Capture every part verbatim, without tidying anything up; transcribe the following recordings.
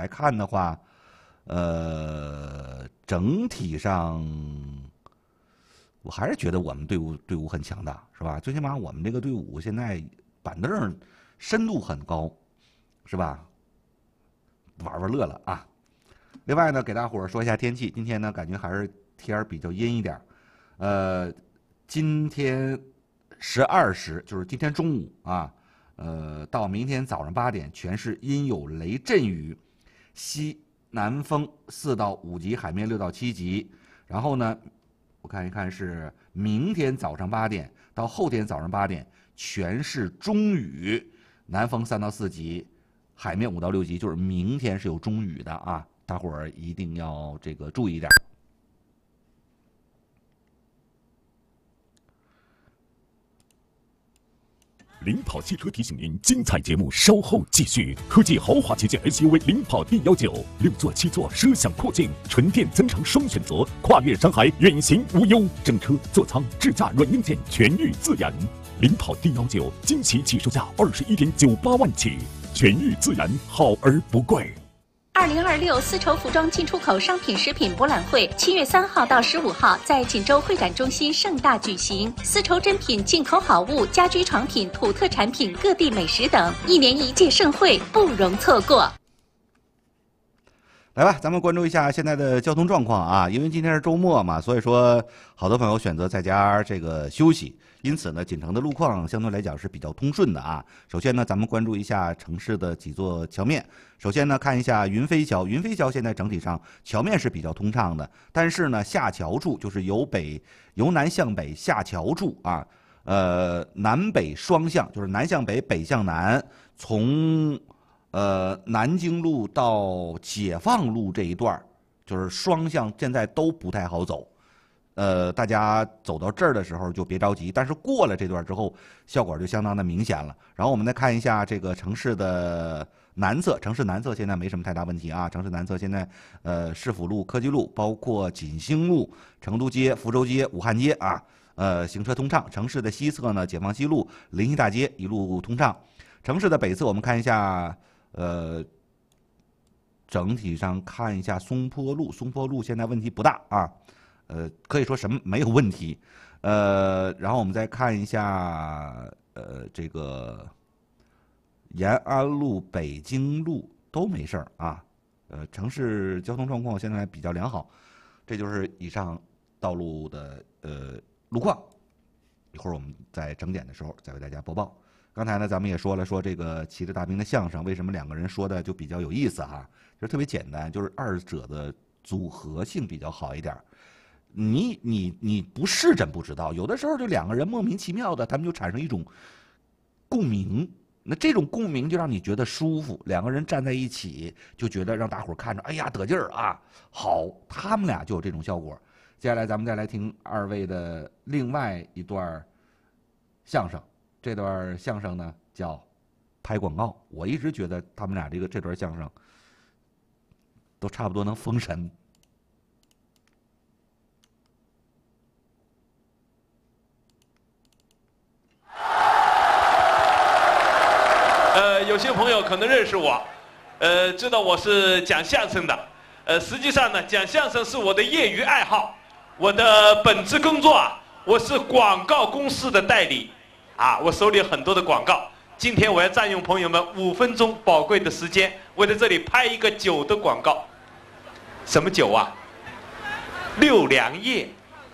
来看的话，呃，整体上我还是觉得我们队伍队伍很强大，是吧？最起码我们这个队伍现在板凳深度很高，是吧？玩玩乐了啊！另外呢，给大伙儿说一下天气，今天呢感觉还是天儿比较阴一点，呃，今天十二时就是今天中午啊，呃，到明天早上八点，全市阴有雷阵雨，西南风四到五级，海面六到七级。然后呢，我看一看是明天早上八点到后天早上八点，全市中雨，南风三到四级，海面五到六级，就是明天是有中雨的啊，大伙儿一定要这个注意一点。 领跑汽车提醒您，精彩节目稍后继续。科技豪华旗舰 S U V 领跑 D 一九，六座七座，奢享阔境，纯电增程双选择，跨越山海，远行无忧。整车、座舱、智驾软硬件全域自研。领跑 D 一九，惊喜起售价二十一点九八万起，全域自研，好而不贵。 二零二六丝绸服装进出口商品食品博览会七月三号到十五号在锦州会展中心盛大举行，丝绸珍品、进口好物、家居床品、土特产品、各地美食等，一年一届盛会，不容错过。 来吧，咱们关注一下现在的交通状况啊，因为今天是周末嘛，所以说好多朋友选择在家这个休息，因此呢，锦城的路况相对来讲是比较通顺的啊。首先呢，咱们关注一下城市的几座桥面。首先呢，看一下云飞桥，云飞桥现在整体上桥面是比较通畅的，但是呢，下桥处就是由北由南向北下桥处啊，呃，南北双向，就是南向北，北向南，从呃，南京路到解放路这一段就是双向，现在都不太好走。呃，大家走到这儿的时候就别着急，但是过了这段之后，效果就相当的明显了。然后我们再看一下这个城市的南侧，城市南侧现在没什么太大问题啊。城市南侧现在，呃，市府路、科技路，包括锦兴路、成都街、福州街、武汉街啊，呃，行车通畅。城市的西侧呢，解放西路、临沂大街一路通畅。城市的北侧，我们看一下。呃，整体上看一下松坡路，松坡路现在问题不大啊，呃，可以说什么没有问题，呃，然后我们再看一下，呃，这个延安路、北京路都没事儿啊，呃，城市交通状况现在比较良好，这就是以上道路的呃路况，一会儿我们在整点的时候再为大家播报。刚才呢，咱们也说了，说这个骑着大兵的相声，为什么两个人说的就比较有意思哈？就是特别简单，就是二者的组合性比较好一点。你你你不是真不知道，有的时候就两个人莫名其妙的，他们就产生一种共鸣，那这种共鸣就让你觉得舒服。两个人站在一起，就觉得让大伙儿看着，哎呀得劲儿啊！好，他们俩就有这种效果。接下来咱们再来听二位的另外一段相声。这段相声呢叫拍广告，我一直觉得他们俩这个这段相声都差不多能封神。 呃，有些朋友可能认识我，呃，知道我是讲相声的，呃，实际上呢，讲相声是我的业余爱好，我的本职工作啊，我是广告公司的代理。啊，我手里有很多的广告。今天我要占用朋友们五分钟宝贵的时间，我在这里拍一个酒的广告。什么酒啊？六粮液，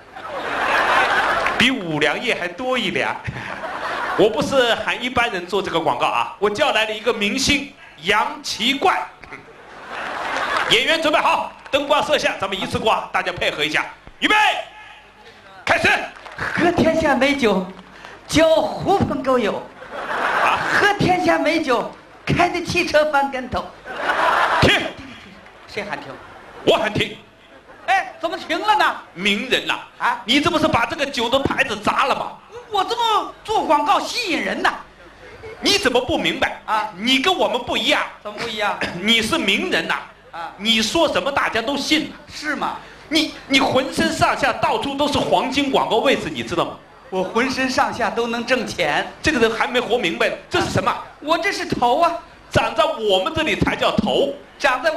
比五粮液还多一粮。我不是喊一般人做这个广告啊，我叫来了一个明星杨奇怪。演员准备好，灯光摄像，咱们一次过，大家配合一下，预备，开始。 喝天下美酒。叫狐朋狗友，啊，喝天下美酒，开着汽车翻跟头。 停！ 谁喊停？ 我喊停。 哎，怎么停了呢？ 名人呐， 啊， 你这不是把这个酒的牌子砸了吗？ 我这么做广告吸引人呐。 你怎么不明白啊？ 你跟我们不一样。 怎么不一样？ 你是名人呐， 啊， 你说什么大家都信。 是吗？ 你你浑身上下到处都是黄金广告位置，你知道吗？ 我浑身上下都能挣钱， 这个人还没活明白，这是什么？ 我这是头啊， 长在我们这里才叫头， 长在